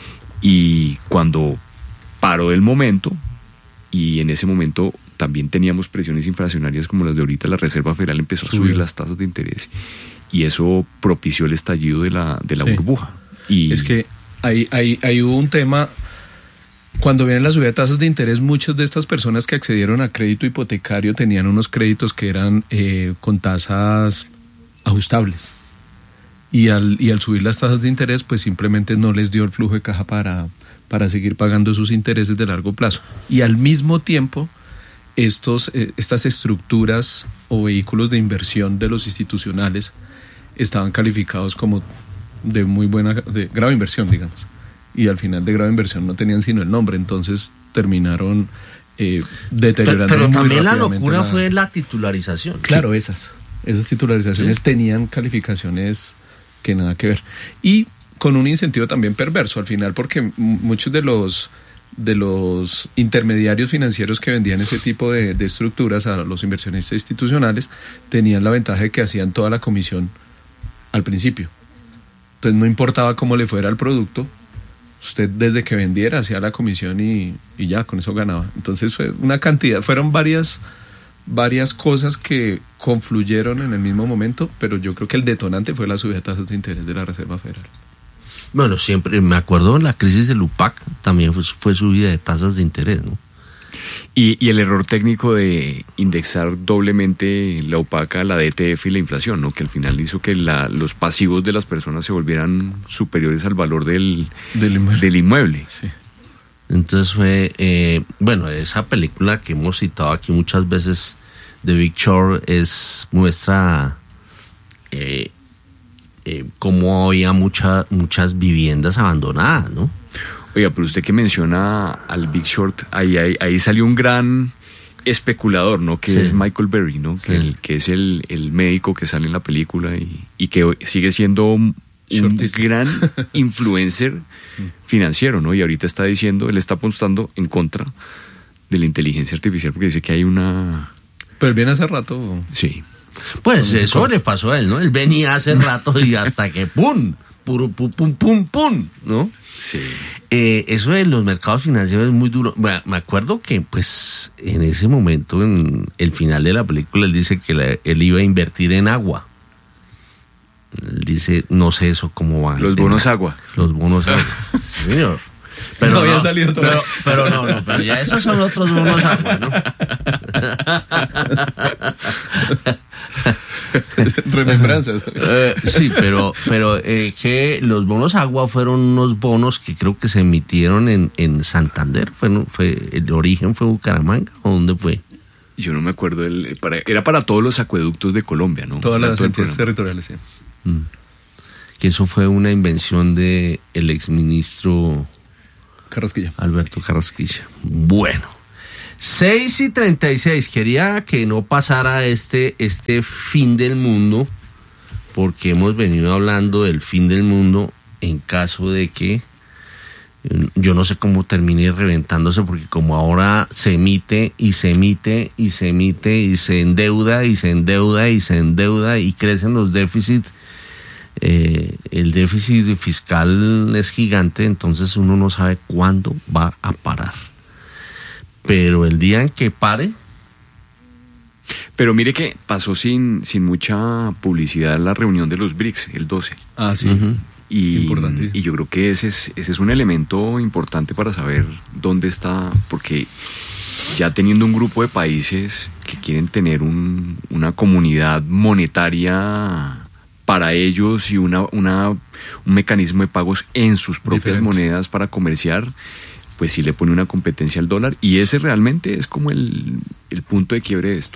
G: Y cuando paró el momento, y en ese momento también teníamos presiones inflacionarias como las de ahorita, la Reserva Federal empezó a subir Subir. las tasas de interés, y eso propició el estallido de la, de la sí. burbuja. Y
F: es que ahí, ahí, ahí hubo un tema. Cuando viene la subida de tasas de interés, muchas de estas personas que accedieron a crédito hipotecario tenían unos créditos que eran eh, con tasas ajustables. Y al, y al subir las tasas de interés, pues simplemente no les dio el flujo de caja para, para seguir pagando sus intereses de largo plazo. Y al mismo tiempo, estos, eh, estas estructuras o vehículos de inversión de los institucionales estaban calificados como de muy buena, de grave inversión, digamos. Y al final de grave inversión no tenían sino el nombre, entonces terminaron eh, deteriorando
H: pero, pero
F: muy
H: también la
F: rápidamente
H: locura
F: la...
H: fue la titularización.
F: Claro, sí. esas. Esas titularizaciones sí. tenían calificaciones que nada que ver, y con un incentivo también perverso al final, porque muchos de los de los intermediarios financieros que vendían ese tipo de, de estructuras a los inversionistas institucionales tenían la ventaja de que hacían toda la comisión al principio. Entonces no importaba cómo le fuera el producto, usted desde que vendiera hacía la comisión y, y ya con eso ganaba. Entonces fue una cantidad, fueron varias varias cosas que confluyeron en el mismo momento, pero yo creo que el detonante fue la subida de tasas de interés de la Reserva Federal.
H: Bueno, siempre, me acuerdo en la crisis del U P A C, también fue, fue subida de tasas de interés, ¿no?
G: Y, y el error técnico de indexar doblemente la U P A C a la D T F y la inflación, ¿no? Que al final hizo que la, los pasivos de las personas se volvieran superiores al valor del,
F: del inmueble.
G: Del inmueble.
F: Sí.
H: Entonces fue, eh, bueno, esa película que hemos citado aquí muchas veces, The Big Short, es muestra eh, eh, cómo había mucha, muchas viviendas abandonadas, ¿no?
G: Oiga, pero usted que menciona al Big Short, ahí, ahí, ahí salió un gran especulador, ¿no? Que sí. Es Michael Berry, ¿no? Sí. Que, el, que es el, el médico que sale en la película y, y que sigue siendo un, un gran influencer financiero, ¿no? Y ahorita está diciendo, él está apostando en contra de la inteligencia artificial porque dice que hay una...
F: Pero viene hace rato.
G: Sí.
H: Pues eso le pasó a él, ¿no? Él venía hace rato y hasta que ¡pum! Puro, pum, pum, pum, pum, ¿no?
G: Sí.
H: Eh, eso de los mercados financieros es muy duro. Bueno, me acuerdo que, pues, en ese momento, en el final de la película, él dice que la, él iba a invertir en agua. Él dice, no sé eso cómo va.
G: Los bonos agua.
H: Los bonos agua. Sí, señor. Pero
F: no,
H: no,
F: había salido todo.
H: Pero, pero no, no, pero ya esos son otros bonos agua, ¿no?
F: Remembranzas.
H: Eh, sí, pero, pero eh, que los bonos agua fueron unos bonos que creo que se emitieron en, en Santander. Fue, fue el origen fue Bucaramanga, ¿o dónde fue?
G: Yo no me acuerdo. El, para, era para todos los acueductos de Colombia, ¿no?
F: Todas las entidades territoriales, sí.
H: Mm. Que eso fue una invención de el exministro
F: Carrasquilla.
H: Alberto Carrasquilla. Bueno. seis y treinta y seis, quería que no pasara este, este fin del mundo, porque hemos venido hablando del fin del mundo en caso de que, yo no sé cómo termine reventándose, porque como ahora se emite y se emite y se emite y se endeuda y se endeuda y se endeuda y crecen los déficits, eh, el déficit fiscal es gigante, entonces uno no sabe cuándo va a parar. Pero el día en que pare...
G: Pero mire que pasó sin, sin mucha publicidad la reunión de los B R I C S, el doce.
F: Ah, sí.
G: Uh-huh. Y, importante. Y yo creo que ese es, ese es un elemento importante para saber dónde está, porque ya teniendo un grupo de países que quieren tener un, una comunidad monetaria para ellos y una, una, un mecanismo de pagos en sus propias Diferente. monedas para comerciar, pues sí le pone una competencia al dólar, y ese realmente es como el, el punto de quiebre de esto.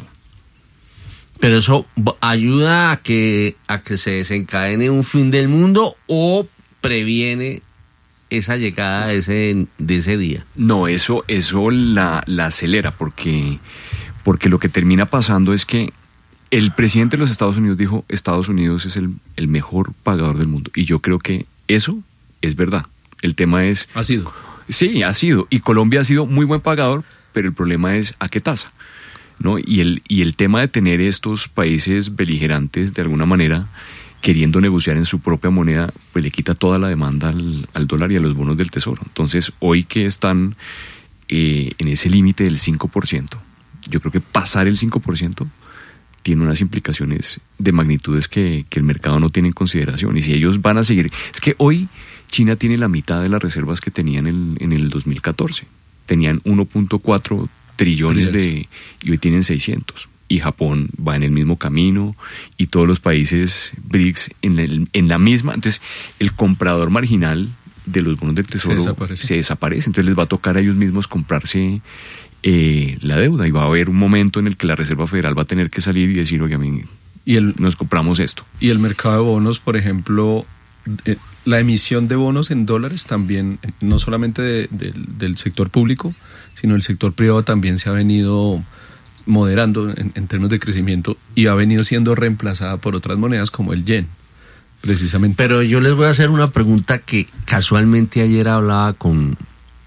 H: Pero eso ayuda a que a que se desencadene un fin del mundo, o previene esa llegada de ese, de ese día.
G: No, eso, eso la, la acelera, porque, porque lo que termina pasando es que el presidente de los Estados Unidos dijo, Estados Unidos es el, el mejor pagador del mundo, y yo creo que eso es verdad. El tema es...
F: Ha sido.
G: Sí, ha sido. Y Colombia ha sido muy buen pagador, pero el problema es a qué tasa, ¿no? Y el, y el tema de tener estos países beligerantes, de alguna manera, queriendo negociar en su propia moneda, pues le quita toda la demanda al, al dólar y a los bonos del tesoro. Entonces, hoy que están eh, en ese límite del cinco por ciento, yo creo que pasar el cinco por ciento tiene unas implicaciones de magnitudes que, que el mercado no tiene en consideración. Y si ellos van a seguir... Es que hoy China tiene la mitad de las reservas que tenían en, en el dos mil catorce. Tenían uno punto cuatro trillones de... y hoy tienen seiscientos. Y Japón va en el mismo camino, y todos los países B R I C S en, el, en la misma... Entonces, el comprador marginal de los bonos del tesoro se desaparece. se desaparece. Entonces les va a tocar a ellos mismos comprarse eh, la deuda, y va a haber un momento en el que la Reserva Federal va a tener que salir y decir, oye, a mí, y el, nos compramos esto.
F: Y el mercado de bonos, por ejemplo... Eh, la emisión de bonos en dólares también, no solamente de, de, del sector público, sino el sector privado también se ha venido moderando en, en términos de crecimiento, y ha venido siendo reemplazada por otras monedas como el yen, precisamente.
H: Pero yo les voy a hacer una pregunta que casualmente ayer hablaba con,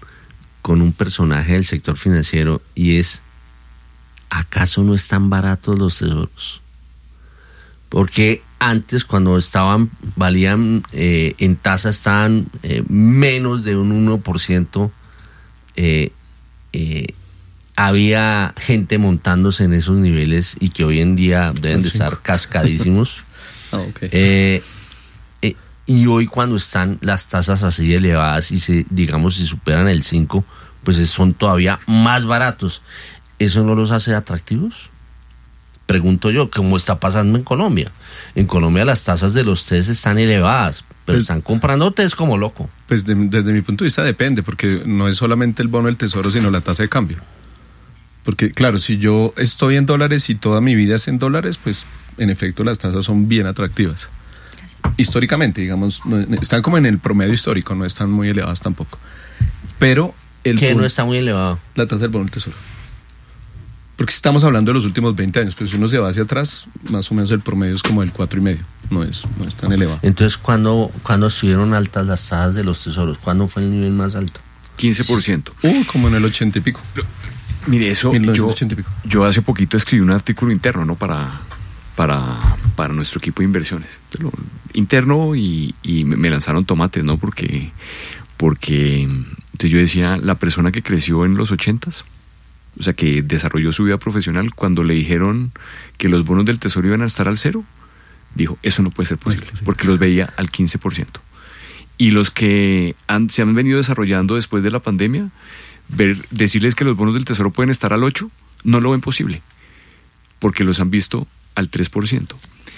H: con un personaje del sector financiero, y es, ¿acaso no están baratos los tesoros? Porque antes, cuando estaban, valían eh, en tasa, estaban eh, menos de un uno por ciento, eh, eh, había gente montándose en esos niveles, y que hoy en día deben de estar cascadísimos.
F: Ah, okay.
H: eh, eh, y hoy cuando están las tasas así elevadas y se, digamos, si superan el cinco, pues son todavía más baratos. ¿Eso no los hace atractivos? Pregunto yo, ¿cómo está pasando en Colombia? En Colombia las tasas de los test están elevadas, pero pues, están comprando test como loco.
F: Pues de, desde mi punto de vista depende, porque no es solamente el bono del tesoro, sino la tasa de cambio. Porque claro, si yo estoy en dólares y toda mi vida es en dólares, pues en efecto las tasas son bien atractivas. Históricamente, digamos, no, están como en el promedio histórico, no están muy elevadas tampoco. Pero el
H: ¿qué
F: bono,
H: no está muy elevado?
F: La tasa del bono del tesoro. Porque si estamos hablando de los últimos veinte años, pero si uno se va hacia atrás, más o menos el promedio es como el cuatro y medio, no es, no es tan elevado.
H: Entonces, ¿cuándo, ¿cuándo estuvieron altas las tasas de los tesoros? ¿Cuándo fue el nivel más alto?
G: quince por ciento.
F: Uh, como en el ochenta y pico.
G: Mire, eso, yo, yo hace poquito escribí un artículo interno, ¿no? Para, para, para nuestro equipo de inversiones. Lo, interno y, y me lanzaron tomates, ¿no? Porque, porque entonces yo decía, la persona que creció en los ochentas, o sea, que desarrolló su vida profesional, cuando le dijeron que los bonos del tesoro iban a estar al cero, dijo, eso no puede ser posible, porque los veía al quince por ciento. Y los que han, se han venido desarrollando después de la pandemia, ver, decirles que los bonos del tesoro pueden estar al ocho, no lo ven posible, porque los han visto al tres por ciento.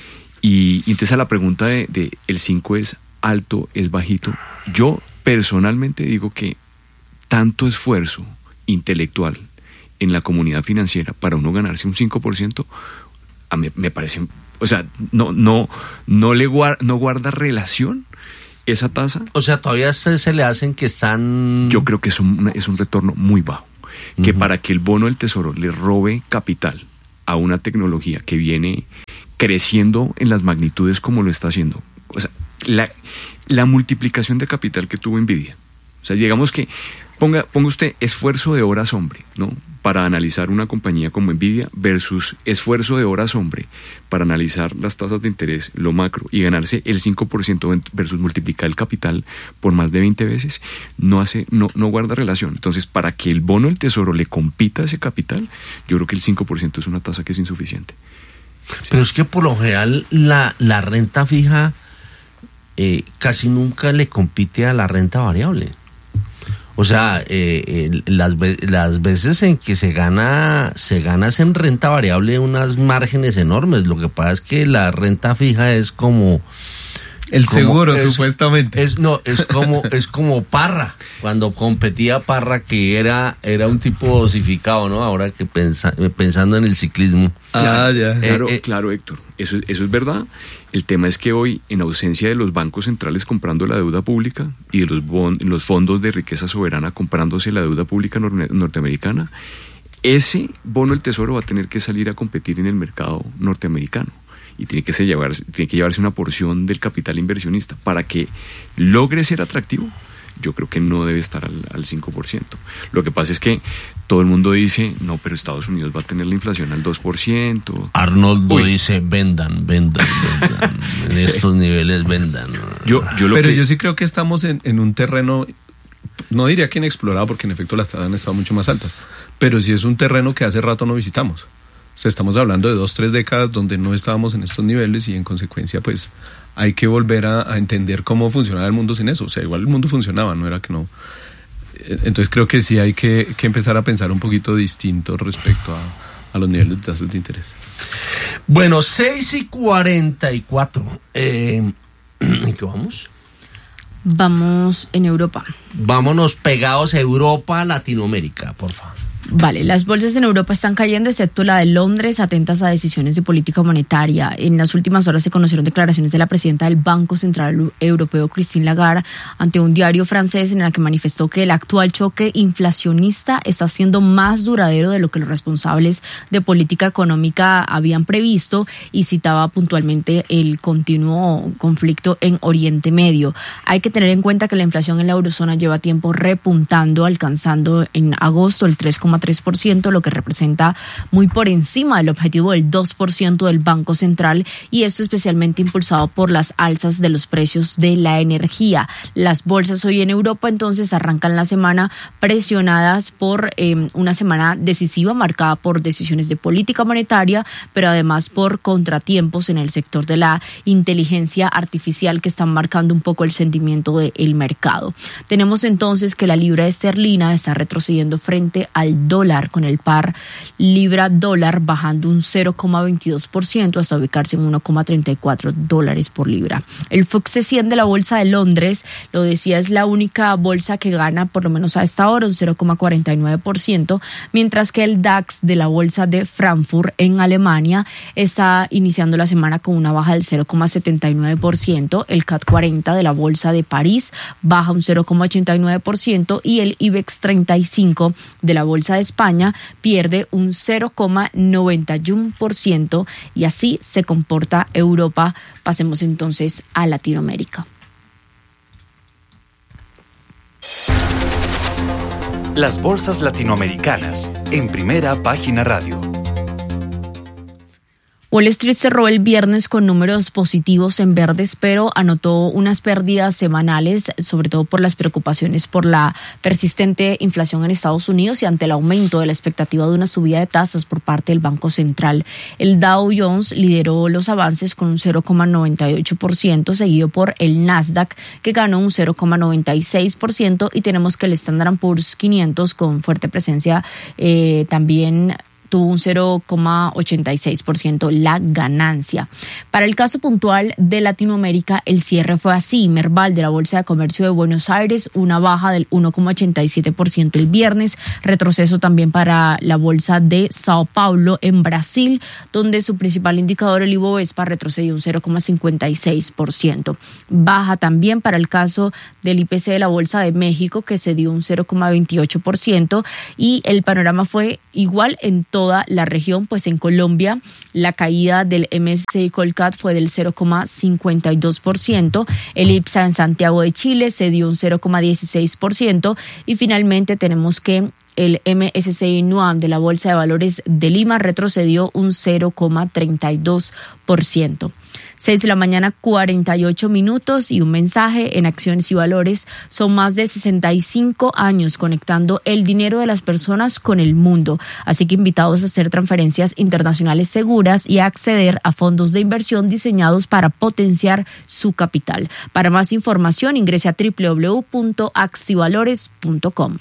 G: Y, y entonces a la pregunta de, de el cinco es alto, es bajito, yo personalmente digo que tanto esfuerzo intelectual en la comunidad financiera para uno ganarse un cinco por ciento, a mí me parece, o sea, no, no, no le guarda, no guarda relación esa tasa.
H: O sea, todavía se, se le hacen que están...
G: Yo creo que es un, es un retorno muy bajo. Uh-huh. Que para que el bono del tesoro le robe capital a una tecnología que viene creciendo en las magnitudes como lo está haciendo. O sea, la, la multiplicación de capital que tuvo Nvidia. O sea, digamos que ponga, ponga usted esfuerzo de horas hombre, ¿no? Para analizar una compañía como Nvidia versus esfuerzo de horas hombre para analizar las tasas de interés, lo macro, y ganarse el cinco por ciento versus multiplicar el capital por más de veinte veces, no hace, no, no guarda relación. Entonces, para que el bono del tesoro le compita a ese capital, yo creo que el cinco por ciento es una tasa que es insuficiente.
H: Sí. Pero es que por lo general la, la renta fija eh, casi nunca le compite a la renta variable. O sea, eh, eh, las, las veces en que se gana se gana en renta variable unas márgenes enormes. Lo que pasa es que la renta fija es como...
F: El
H: como,
F: seguro,
H: es,
F: supuestamente.
H: Es, no, es como es como Parra, cuando competía Parra, que era era un tipo dosificado, ¿no? Ahora que pensa, pensando en el ciclismo.
G: Ah, ya. Claro, eh, eh, claro, Héctor. Eso, eso es verdad. El tema es que hoy, en ausencia de los bancos centrales comprando la deuda pública y de los, bon, los fondos de riqueza soberana comprándose la deuda pública nor- norteamericana, ese bono del tesoro va a tener que salir a competir en el mercado norteamericano. Y tiene que, llevarse, tiene que llevarse una porción del capital inversionista. Para que logre ser atractivo, yo creo que no debe estar al, al cinco por ciento. Lo que pasa es que todo el mundo dice, no, pero Estados Unidos va a tener la inflación al dos por ciento.
H: Arnoldo Uy. dice, vendan, vendan, vendan. En estos niveles vendan.
F: Yo, yo lo pero que... yo sí creo que estamos en, en un terreno, no diría que inexplorado, porque en efecto las tasas han estado mucho más altas, pero sí es un terreno que hace rato no visitamos. O sea, estamos hablando de dos, tres décadas donde no estábamos en estos niveles y en consecuencia pues hay que volver a, a entender cómo funcionaba el mundo sin eso. O sea, igual el mundo funcionaba, no era que no. Entonces creo que sí hay que, que empezar a pensar un poquito distinto respecto a, a los niveles de tasas de interés.
H: Bueno, seis y cuarenta y cuatro. Eh, ¿En qué vamos?
E: Vamos en Europa.
H: Vámonos pegados a Europa, Latinoamérica, por favor.
E: Vale, las bolsas en Europa están cayendo, excepto la de Londres, atentas a decisiones de política monetaria. En las últimas horas se conocieron declaraciones de la presidenta del Banco Central Europeo, Christine Lagarde, ante un diario francés en el que manifestó que el actual choque inflacionista está siendo más duradero de lo que los responsables de política económica habían previsto, y citaba puntualmente el continuo conflicto en Oriente Medio. Hay que tener en cuenta que la inflación en la eurozona lleva tiempo repuntando, alcanzando en agosto el tres coma tres por ciento, lo que representa muy por encima del objetivo del dos por ciento del Banco Central, y esto especialmente impulsado por las alzas de los precios de la energía. Las bolsas hoy en Europa entonces arrancan la semana presionadas por eh, una semana decisiva marcada por decisiones de política monetaria, pero además por contratiempos en el sector de la inteligencia artificial que están marcando un poco el sentimiento del mercado. Tenemos entonces que la libra esterlina está retrocediendo frente al dólar, con el par libra-dólar bajando un cero coma veintidós por ciento hasta ubicarse en uno coma treinta y cuatro dólares por libra. El F T S E cien de la Bolsa de Londres, lo decía, es la única bolsa que gana, por lo menos a esta hora, un cero coma cuarenta y nueve por ciento, mientras que el DAX de la Bolsa de Frankfurt en Alemania está iniciando la semana con una baja del cero coma setenta y nueve por ciento. El C A C cuarenta de la Bolsa de París baja un cero coma ochenta y nueve por ciento y el IBEX treinta y cinco de la Bolsa de España pierde un cero coma noventa y uno por ciento, y así se comporta Europa. Pasemos entonces a Latinoamérica.
B: Las bolsas latinoamericanas en Primera Página Radio.
E: Wall Street cerró el viernes con números positivos en verdes, pero anotó unas pérdidas semanales, sobre todo por las preocupaciones por la persistente inflación en Estados Unidos y ante el aumento de la expectativa de una subida de tasas por parte del Banco Central. El Dow Jones lideró los avances con un cero coma noventa y ocho por ciento, seguido por el Nasdaq, que ganó un cero coma noventa y seis por ciento, y tenemos que el Standard and Poor's quinientos, con fuerte presencia eh, también tuvo un cero coma ochenta y seis por ciento la ganancia. Para el caso puntual de Latinoamérica, el cierre fue así. Merval de la Bolsa de Comercio de Buenos Aires, una baja del uno coma ochenta y siete por ciento el viernes, retroceso también para la Bolsa de Sao Paulo en Brasil, donde su principal indicador, el Ibovespa, retrocedió un cero coma cincuenta y seis por ciento. Baja también para el caso del I P C de la Bolsa de México, que se dio un cero coma veintiocho por ciento, y el panorama fue igual en todo toda la región, pues en Colombia la caída del M S C I Colcat fue del cero coma cincuenta y dos por ciento, el IPSA en Santiago de Chile se dio un cero coma dieciséis por ciento, y finalmente tenemos que el M S C I NUAM de la Bolsa de Valores de Lima retrocedió un cero coma treinta y dos por ciento. seis de la mañana, cuarenta y ocho minutos, y un mensaje en Acciones y Valores. Son más de sesenta y cinco años conectando el dinero de las personas con el mundo. Así que invitados a hacer transferencias internacionales seguras y a acceder a fondos de inversión diseñados para potenciar su capital. Para más información, ingrese a doble u doble u doble u punto axivalores punto com.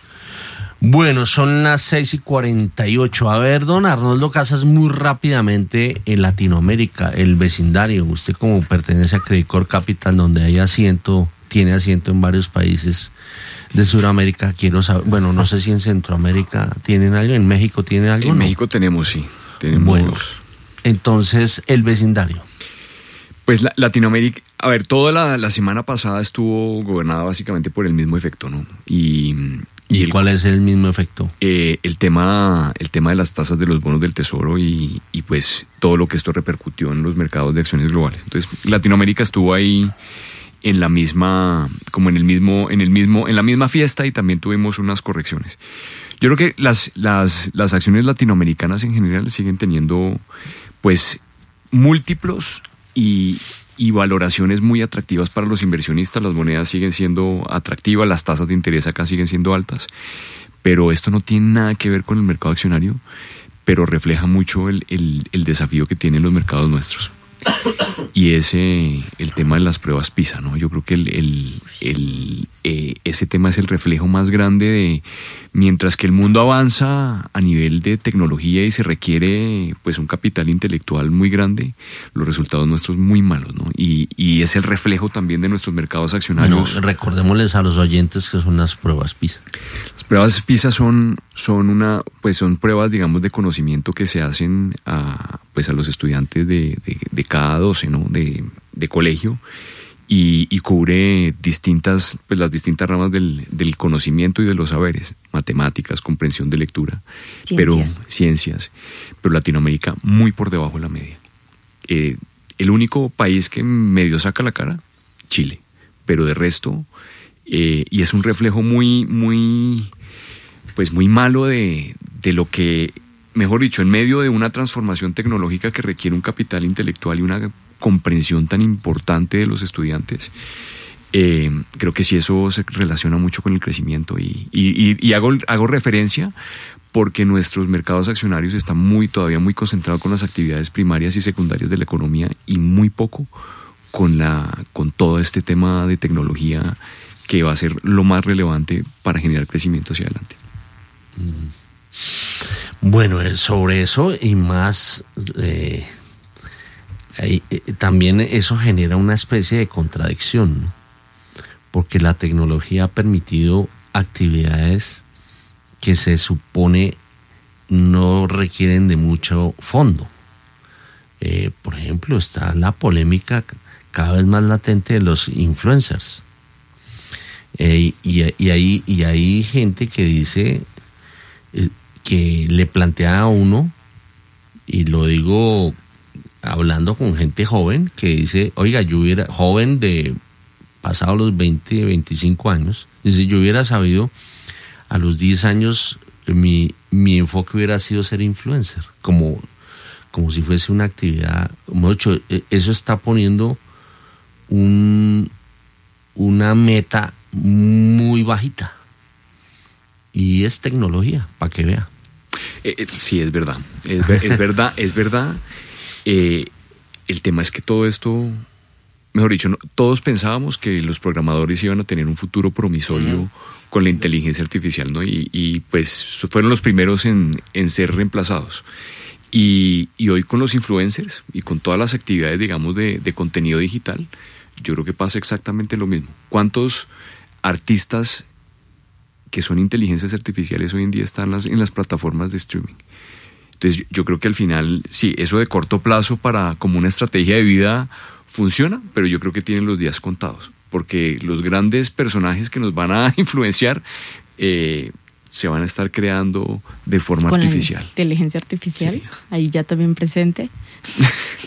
H: Bueno, son las seis y cuarenta y ocho. A ver, don Arnoldo Casas, muy rápidamente, en Latinoamérica, el vecindario, usted como pertenece a Credicor Capital, donde hay asiento, tiene asiento en varios países de Sudamérica, quiero saber, bueno, no sé si en Centroamérica tienen algo, en México tienen algo.
G: En
H: ¿no?
G: México tenemos, sí, tenemos.
H: Bueno, entonces, el vecindario.
G: Pues la, Latinoamérica, a ver, toda la, la semana pasada estuvo gobernada básicamente por el mismo efecto, ¿no? Y...
H: ¿Y, ¿Y el, cuál es el mismo efecto?
G: Eh, el tema el tema de las tasas de los bonos del Tesoro y, y pues todo lo que esto repercutió en los mercados de acciones globales. Entonces, Latinoamérica estuvo ahí en la misma, como en el mismo, en el mismo, en la misma fiesta, y también tuvimos unas correcciones. Yo creo que las, las, las acciones latinoamericanas en general siguen teniendo pues múltiplos y y valoraciones muy atractivas para los inversionistas. Las monedas siguen siendo atractivas, las tasas de interés acá siguen siendo altas, pero esto no tiene nada que ver con el mercado accionario, pero refleja mucho el, el, el desafío que tienen los mercados nuestros. Y ese, el tema de las pruebas PISA, ¿no? Yo creo que el, el, el, eh, ese tema es el reflejo más grande de, mientras que el mundo avanza a nivel de tecnología y se requiere pues un capital intelectual muy grande, los resultados nuestros muy malos, ¿no? Y, y es el reflejo también de nuestros mercados accionarios.
H: Bueno, recordémosles a los oyentes que son las pruebas PISA.
G: Las pruebas PISA son, son una, pues son pruebas, digamos, de conocimiento que se hacen a, pues a los estudiantes de, de, de cada doce, ¿no? De, de colegio, y, y cubre distintas, pues las distintas ramas del, del conocimiento y de los saberes, matemáticas, comprensión de lectura, ciencias. pero ciencias, pero Latinoamérica muy por debajo de la media. Eh, el único país que medio saca la cara, Chile, pero de resto, eh, y es un reflejo muy, muy, pues muy malo de, de lo que, mejor dicho, en medio de una transformación tecnológica que requiere un capital intelectual y una comprensión tan importante de los estudiantes, eh, creo que sí eso se relaciona mucho con el crecimiento y, y, y hago, hago referencia porque nuestros mercados accionarios están muy todavía muy concentrados con las actividades primarias y secundarias de la economía y muy poco con, la, con todo este tema de tecnología que va a ser lo más relevante para generar crecimiento hacia adelante.
H: Bueno, sobre eso y más, eh, eh, también eso genera una especie de contradicción, ¿no? Porque la tecnología ha permitido actividades que se supone no requieren de mucho fondo. Eh, por ejemplo, está la polémica cada vez más latente de los influencers. Eh, y, y, hay, y hay gente que dice, eh, que le plantea a uno, y lo digo hablando con gente joven, que dice, oiga, yo hubiera, joven de pasado los veinte, veinticinco años, dice, yo hubiera sabido a los diez años, mi, mi enfoque hubiera sido ser influencer, como, como si fuese una actividad, mucho, eso está poniendo un, una meta muy bajita, y es tecnología, para que vea.
G: Eh, eh, sí, es verdad, es, es verdad, es verdad. Eh, el tema es que todo esto, mejor dicho, no, todos pensábamos que los programadores iban a tener un futuro promisorio uh-huh. con la inteligencia artificial, ¿no? Y, y pues fueron los primeros en, en ser reemplazados. Y, y hoy con los influencers y con todas las actividades, digamos, de, de contenido digital, yo creo que pasa exactamente lo mismo. ¿Cuántos artistas que son inteligencias artificiales hoy en día están las, en las plataformas de streaming? Entonces yo creo que al final, sí, eso de corto plazo para como una estrategia de vida funciona, pero yo creo que tienen los días contados, porque los grandes personajes que nos van a influenciar eh, se van a estar creando de forma
E: con
G: artificial.
E: La inteligencia artificial, sí. Ahí ya también presente.